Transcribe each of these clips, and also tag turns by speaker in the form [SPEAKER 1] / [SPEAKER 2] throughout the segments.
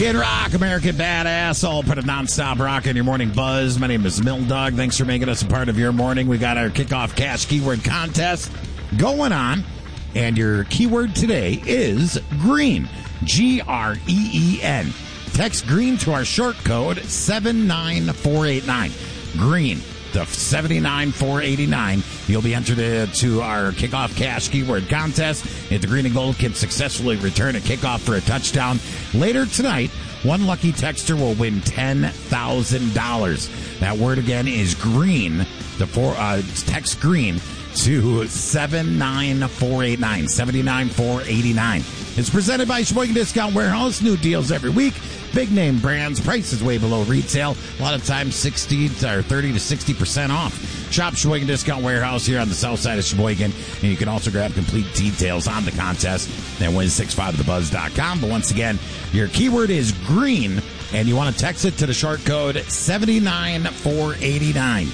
[SPEAKER 1] Kid Rock, American Badass, all part of nonstop rock in your morning buzz. My name is Mill Dog. Thanks for making us a part of your morning. We got our kickoff cash keyword contest going on, and your keyword today is green. Green. Text green to our short code 79489. Green. The 79489. You'll be entered to our kickoff cash keyword contest. If the green and gold can successfully return a kickoff for a touchdown later tonight, one lucky texter will win $10,000. That word again is green. Text green to 79489. 79489. It's presented by Sheboygan Discount Warehouse. New deals every week. Big name brands, prices way below retail. A lot of times 30 to 60% off. Shop Sheboygan Discount Warehouse here on the south side of Sheboygan. And you can also grab complete details on the contest at win65thebuzz.com. But once again, your keyword is green, and you want to text it to the short code 79489.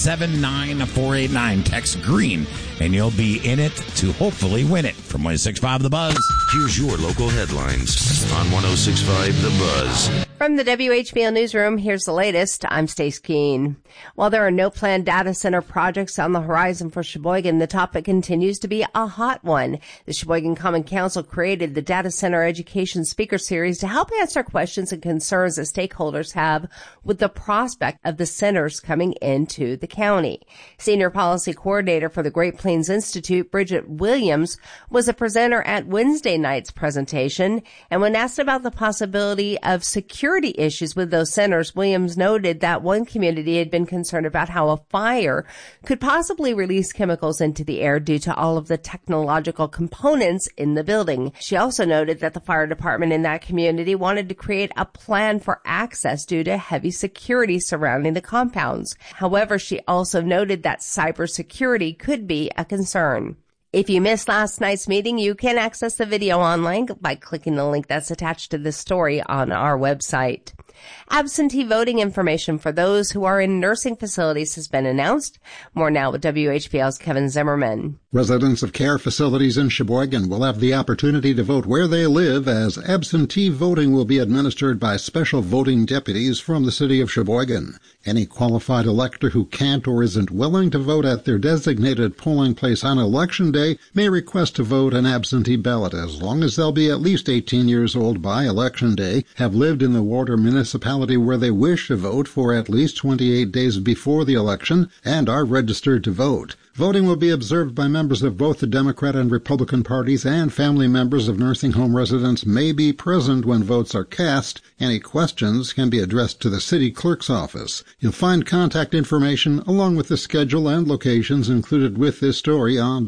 [SPEAKER 1] 79489. Text green, and you'll be in it to hopefully win it. From 106.5 The Buzz.
[SPEAKER 2] Here's your local headlines on 106.5 The Buzz.
[SPEAKER 3] From the WHBL Newsroom, here's the latest. I'm Stace Keene. While there are no planned data center projects on the horizon for Sheboygan, the topic continues to be a hot one. The Sheboygan Common Council created the Data Center Education Speaker Series to help answer questions and concerns that stakeholders have with the prospect of the centers coming into the county. Senior Policy Coordinator for the Great Plains Institute, Bridget Williams, was a presenter at Wednesday night's presentation, and when asked about the possibility of security issues with those centers, Williams noted that one community had been concerned about how a fire could possibly release chemicals into the air due to all of the technological components in the building. She also noted that the fire department in that community wanted to create a plan for access due to heavy security surrounding the compounds. However, she also noted that cybersecurity could be a concern. If you missed last night's meeting, you can access the video online by clicking the link that's attached to this story on our website. Absentee voting information for those who are in nursing facilities has been announced. More now with WHBL's Kevin Zimmerman.
[SPEAKER 4] Residents of care facilities in Sheboygan will have the opportunity to vote where they live, as absentee voting will be administered by special voting deputies from the city of Sheboygan. Any qualified elector who can't or isn't willing to vote at their designated polling place on Election Day may request to vote an absentee ballot, as long as they'll be at least 18 years old by Election Day, have lived in the ward or municipality where they wish to vote for at least 28 days before the election, and are registered to vote. Voting will be observed by members of both the Democrat and Republican parties, and family members of nursing home residents may be present when votes are cast. Any questions can be addressed to the city clerk's office. You'll find contact information along with the schedule and locations included with this story on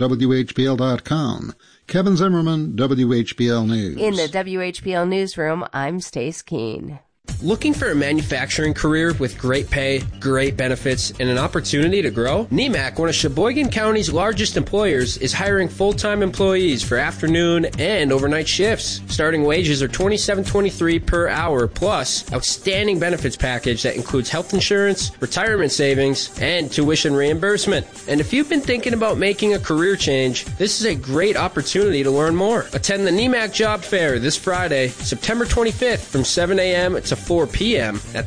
[SPEAKER 4] WHBL.com. Kevin Zimmerman, WHBL News.
[SPEAKER 3] In the WHBL Newsroom, I'm Stace Keene.
[SPEAKER 5] Looking for a manufacturing career with great pay, great benefits, and an opportunity to grow? NEMAC, one of Sheboygan County's largest employers, is hiring full-time employees for afternoon and overnight shifts. Starting wages are $27.23 per hour, plus outstanding benefits package that includes health insurance, retirement savings, and tuition reimbursement. And if you've been thinking about making a career change, this is a great opportunity to learn more. Attend the NEMAC Job Fair this Friday, September 25th from 7 a.m. to 4 p.m. at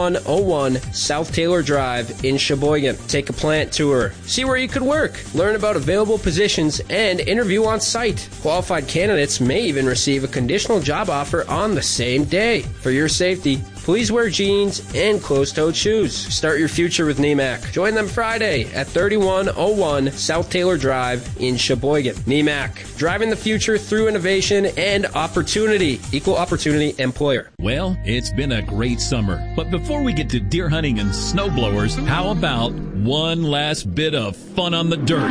[SPEAKER 5] 3101 South Taylor Drive in Sheboygan. Take a plant tour, see where you could work, learn about available positions, and interview on site. Qualified candidates may even receive a conditional job offer on the same day. For your safety, please wear jeans and closed-toed shoes. Start your future with NEMAC. Join them Friday at 3101 South Taylor Drive in Sheboygan. NEMAC, driving the future through innovation and opportunity. Equal opportunity employer.
[SPEAKER 6] Well, it's been a great summer. But before we get to deer hunting and snowblowers, how about one last bit of fun on the dirt?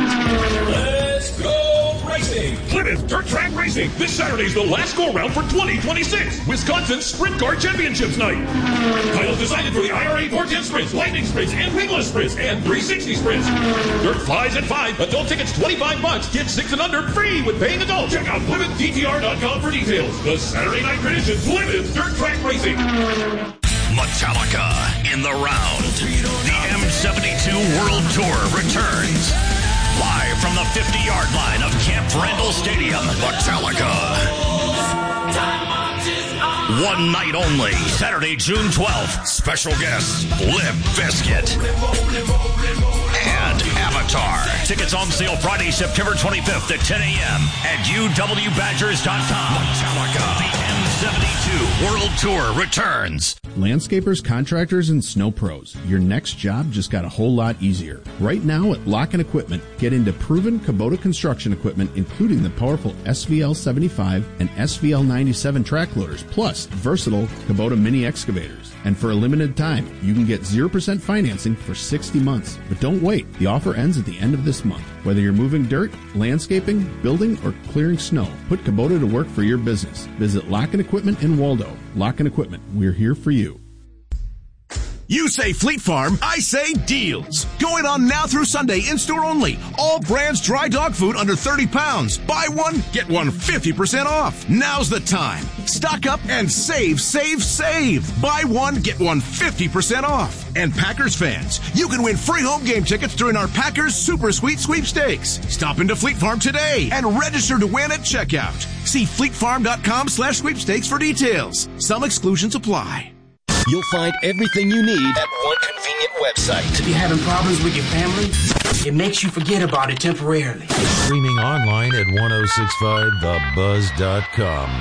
[SPEAKER 7] Let's go racing! Plymouth Dirt Track Racing. This Saturday's the last go-round for 2026. Wisconsin's Sprint Car Championships Night. Titles decided for the IRA 410 Sprints, Lightning Sprints, and Wingless Sprints, and 360 Sprints. Dirt flies at 5. Adult tickets $25. Kids 6 and under free with paying adults. Check out PlymouthDTR.com for details. The Saturday night tradition, Plymouth Dirt Track Racing.
[SPEAKER 2] Metallica in the round. The M72 World Tour returns. Live from the 50-yard line of Camp Randall Stadium, Metallica.
[SPEAKER 7] Time marches on.
[SPEAKER 2] One night only, Saturday, June 12th. Special guests, Limp Bizkit and Avatar. Tickets on sale Friday, September 25th at 10 a.m. at uwbadgers.com. Metallica, the M72 World Tour returns.
[SPEAKER 8] Landscapers, contractors, and snow pros, your next job just got a whole lot easier. Right now at Lock & Equipment, get into proven Kubota construction equipment, including the powerful SVL 75 and SVL 97 track loaders, plus versatile Kubota mini excavators. And for a limited time, you can get 0% financing for 60 months. But don't wait. The offer ends at the end of this month. Whether you're moving dirt, landscaping, building, or clearing snow, put Kubota to work for your business. Visit Lock & Equipment in Waldo. Lock & Equipment, we're here for you.
[SPEAKER 9] You say Fleet Farm, I say deals. Going on now through Sunday, in-store only. All brands dry dog food under 30 pounds. Buy one, get one 50% off. Now's the time. Stock up and save, save, save. Buy one, get one 50% off. And Packers fans, you can win free home game tickets during our Packers Super Sweet Sweepstakes. Stop into Fleet Farm today and register to win at checkout. See fleetfarm.com/sweepstakes for details. Some exclusions apply.
[SPEAKER 10] You'll find everything you need at one convenient website.
[SPEAKER 11] If you're having problems with your family, it makes you forget about it temporarily.
[SPEAKER 12] Streaming online at 1065thebuzz.com.